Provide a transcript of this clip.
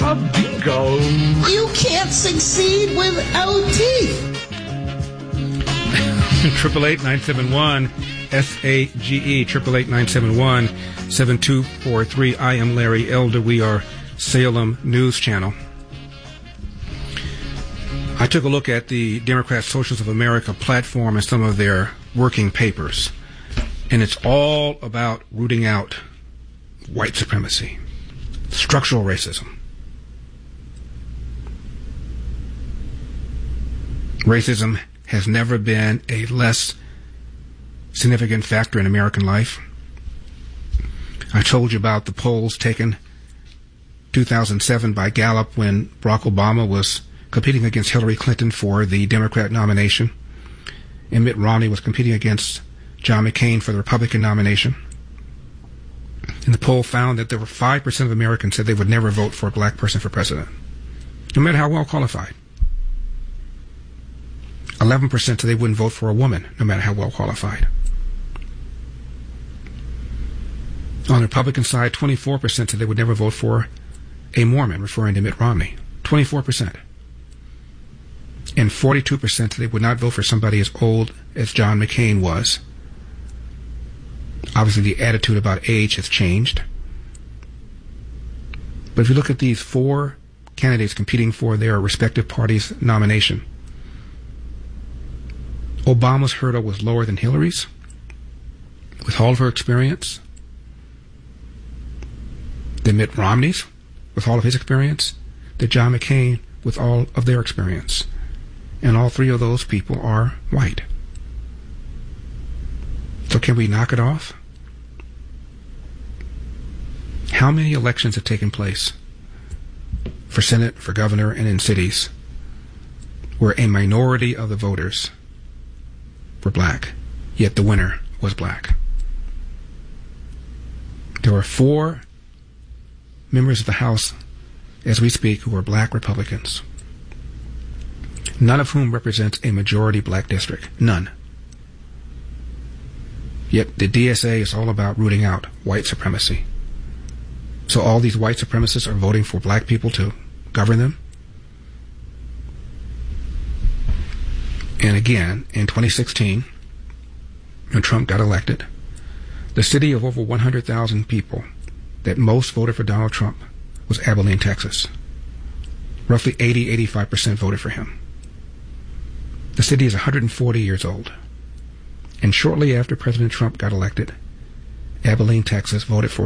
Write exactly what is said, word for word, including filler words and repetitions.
a bingo. You can't succeed without teeth. Triple eight nine seven one S A G E. Triple eight nine seven one seven two four three. I am Larry Elder. We are Salem News Channel. I took a look at the Democrat Socialists of America platform and some of their working papers, and it's all about rooting out white supremacy, structural racism. Racism has never been a less significant factor in American life. I told you about the polls taken two thousand seven by Gallup when Barack Obama was competing against Hillary Clinton for the Democrat nomination, and Mitt Romney was competing against John McCain for the Republican nomination. And the poll found that there were five percent of Americans said they would never vote for a black person for president, no matter how well qualified. eleven percent said they wouldn't vote for a woman, no matter how well qualified. On the Republican side, twenty-four percent said they would never vote for a Mormon, referring to Mitt Romney. twenty-four percent. And forty-two percent said they would not vote for somebody as old as John McCain was. Obviously, the attitude about age has changed. But if you look at these four candidates competing for their respective parties' nomination, Obama's hurdle was lower than Hillary's, with all of her experience, than Mitt Romney's, with all of his experience, than John McCain, with all of their experience. And all three of those people are white. So can we knock it off? How many elections have taken place for Senate, for governor, and in cities where a minority of the voters were black, yet the winner was black? There are four members of the House, as we speak, who are black Republicans, none of whom represents a majority black district. None. Yet the D S A is all about rooting out white supremacy. So all these white supremacists are voting for black people to govern them? And again, in twenty sixteen, when Trump got elected, the city of over one hundred thousand people that most voted for Donald Trump was Abilene, Texas. Roughly eighty to eighty-five percent voted for him. The city is one hundred forty years old. And shortly after President Trump got elected, Abilene, Texas voted for